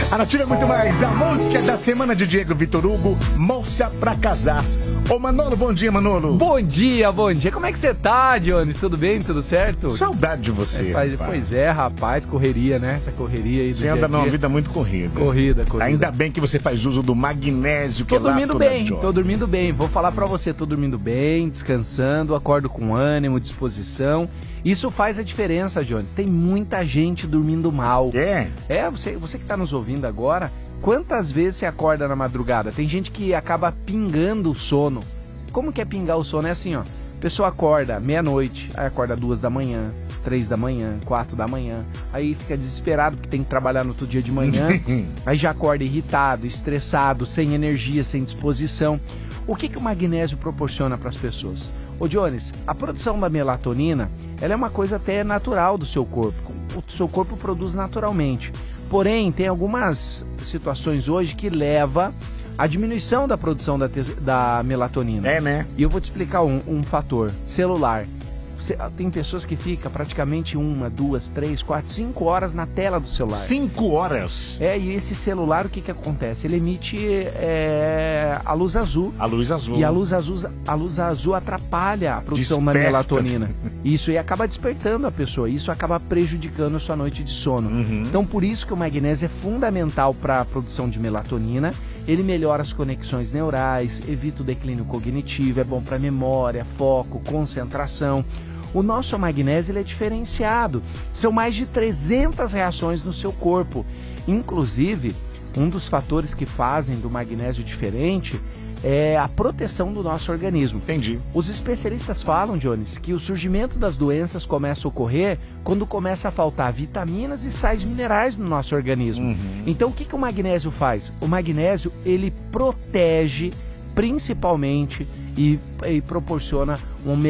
A notícia é muito mais. A música da semana de Diego Vitor Hugo, Moça Pra Casar. Ô Manolo, bom dia, Manolo. Bom dia, bom dia. Como é que você tá, Jones? Tudo bem? Tudo certo? Saudade de você. Pois é, rapaz, correria, né? Essa correria aí do Você anda numa vida muito corrida. Corrida. Ainda bem que você faz uso do magnésio, que tô dormindo bem. Vou falar pra você, tô dormindo bem, descansando, acordo com ânimo, disposição. Isso faz a diferença, Jones. Tem muita gente dormindo mal. Você que tá nos ouvindo agora, quantas vezes você acorda na madrugada? Tem gente que acaba pingando o sono. Como que é pingar o sono? É assim, ó. A pessoa acorda meia-noite, aí acorda 2 da manhã, 3 da manhã, 4 da manhã. Aí fica desesperado porque tem que trabalhar no outro dia de manhã. Aí já acorda irritado, estressado, sem energia, sem disposição. O que o magnésio proporciona para as pessoas? Ô Jones, a produção da melatonina, ela é uma coisa até natural do seu corpo. O seu corpo produz naturalmente. Porém, tem algumas situações hoje que levam à diminuição da produção da melatonina. Né? E eu vou te explicar um fator. Celular. Tem pessoas que ficam praticamente 1, 2, 3, 4, 5 horas na tela do celular. 5 horas? E esse celular, o que acontece? Ele emite a luz azul. A luz azul. E a luz azul atrapalha a produção da melatonina. Isso aí acaba despertando a pessoa. Isso acaba prejudicando a sua noite de sono. Então, por isso que o magnésio é fundamental para a produção de melatonina. Ele melhora as conexões neurais, evita o declínio cognitivo, é bom para memória, foco, concentração. O nosso magnésio ele é diferenciado. São mais de 300 reações no seu corpo. Inclusive, um dos fatores que fazem do magnésio diferente é a proteção do nosso organismo. Entendi. Os especialistas falam, Jones, que o surgimento das doenças começa a ocorrer quando começa a faltar vitaminas e sais minerais no nosso organismo. Então, o que o magnésio faz? O magnésio, ele protege principalmente e proporciona um